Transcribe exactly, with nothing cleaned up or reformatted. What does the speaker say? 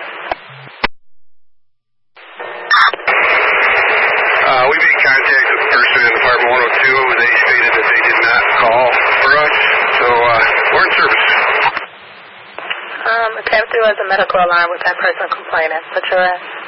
Uh, we made contact with the person in Department one oh two. They stated that they did not call for us, so uh, we're in service. Um, it came through as a medical alarm with that person complaining. What's your address?